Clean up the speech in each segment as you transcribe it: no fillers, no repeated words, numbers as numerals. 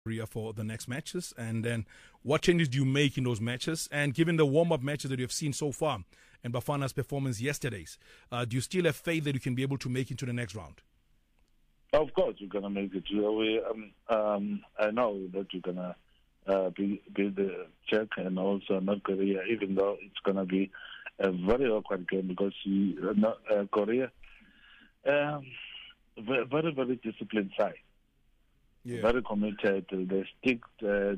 for the next matches, and then what changes do you make in those matches? And given the warm-up matches that you have seen so far and Bafana's performance yesterday's, do you still have faith that you can be able to make it to the next round? Of course, we're gonna make it. I know that we're gonna be the Czech and also North Korea, even though it's gonna be a very awkward game because Korea, very very disciplined side. Yeah. Very committed. They stick to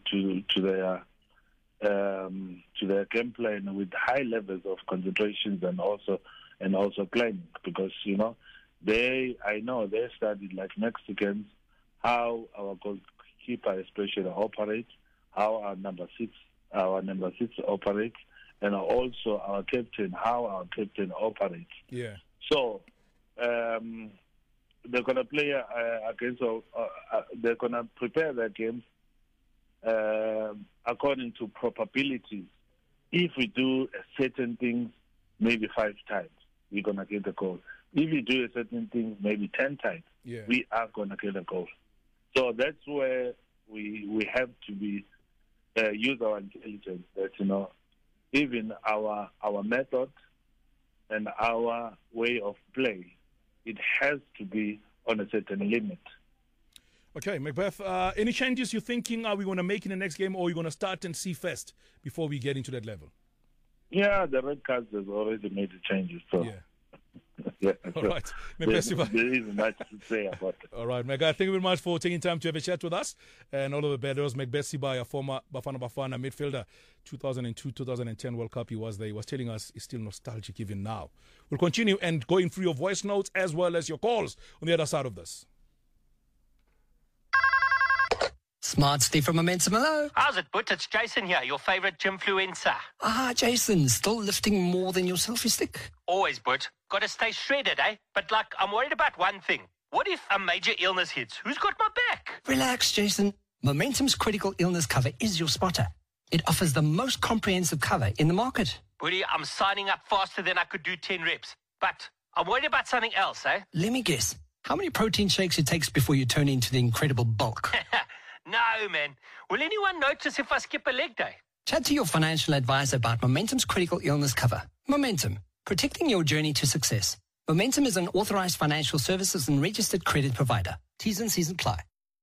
their game plan with high levels of concentration and also planning, because I know they studied like Mexicans how our goalkeeper especially operates, how our number six operates, and also our captain, how our captain operates. Yeah. So. They're going to play against, they're going to prepare their games according to probabilities. If we do a certain thing maybe 5 times, we're going to get a goal. If we do a certain thing maybe 10 times, we are going to get a goal. So that's where we have to be use our intelligence. That even our method and our way of play, it has to be on a certain limit. Okay, Macbeth, any changes you're thinking are we going to make in the next game, or are you going to start and see first before we get into that level? Yeah, the red cards has already made the changes. So. Yeah. All so right. There isn't much to say about it. All right, Macbeth, thank you very much for taking time to have a chat with us. And all of the betters, Macbeth Sibaya, a former Bafana midfielder, 2002-2010 World Cup, he was there. He was telling us he's still nostalgic even now. We'll continue and going through your voice notes as well as your calls on the other side of this. Smart Steve from Momentum, hello. How's it, But? It's Jason here, your favourite gymfluencer. Jason, still lifting more than your selfie stick? Always, But. Gotta stay shredded, eh? But, I'm worried about one thing. What if a major illness hits? Who's got my back? Relax, Jason. Momentum's critical illness cover is your spotter. It offers the most comprehensive cover in the market. Buddy, I'm signing up faster than I could do 10 reps. But I'm worried about something else, eh? Let me guess. How many protein shakes it takes before you turn into the incredible bulk? No, man. Will anyone notice if I skip a leg day? Chat to your financial advisor about Momentum's critical illness cover. Momentum, protecting your journey to success. Momentum is an authorized financial services and registered credit provider. T's and C's apply.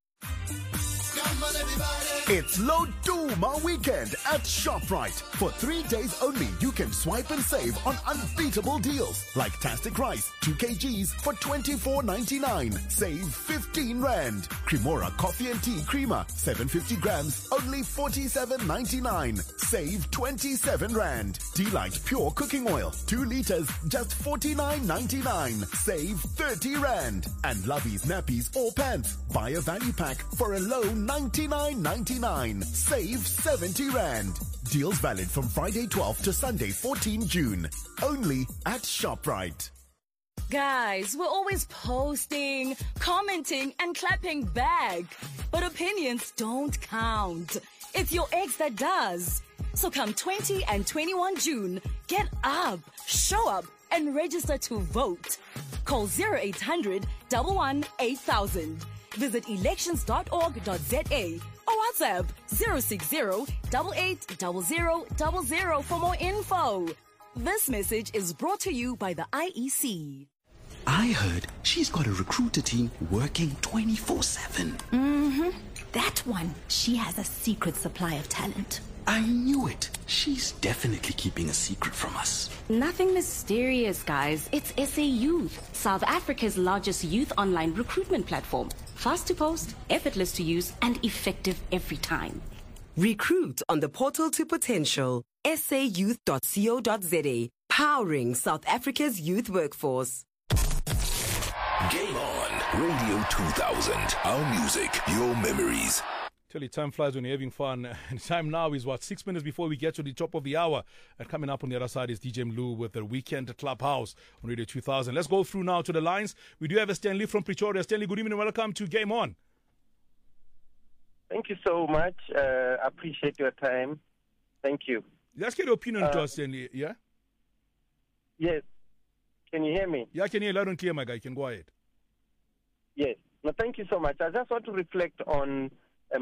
It's Loduma weekend at ShopRite. For 3 days only, you can swipe and save on unbeatable deals like Tastic Rice, 2 kgs for $24.99. Save 15 Rand. Cremora Coffee and Tea Creamer, 750 grams, only $47.99. Save 27 Rand. Delight Pure Cooking Oil, 2 liters, just $49.99. Save 30 Rand. And Lovey's Nappies or Pants. Buy a value pack for a low $99.99. Save 70 Rand. Deals valid from Friday 12 to Sunday 14 June. Only at ShopRite. Guys, we're always posting, commenting, and clapping back. But opinions don't count. It's your ex that does. So come 20 and 21 June, get up, show up, and register to vote. Call 0800 11 8000. Visit elections.org.za or WhatsApp 060-880000 for more info. This message is brought to you by the IEC. I heard she's got a recruiter team working 24/7. That one, she has a secret supply of talent. I knew it. She's definitely keeping a secret from us. Nothing mysterious, guys. It's SA Youth, South Africa's largest youth online recruitment platform. Fast to post, effortless to use, and effective every time. Recruit on the portal to potential. sayouth.co.za. Powering South Africa's youth workforce. Game on. Radio 2000. Our music, your memories. Tell you, time flies when you're having fun. And time now is, 6 minutes before we get to the top of the hour. And coming up on the other side is DJ Mlu with the Weekend Clubhouse on Radio 2000. Let's go through now to the lines. We do have a Stanley from Pretoria. Stanley, good evening and welcome to Game On. Thank you so much. I appreciate your time. Thank you. Let's get your opinion to us, Stanley, yeah? Yes. Can you hear me? Yeah, I can hear loud and clear, my guy. You can go ahead. Yes. No, thank you so much. I just want to reflect on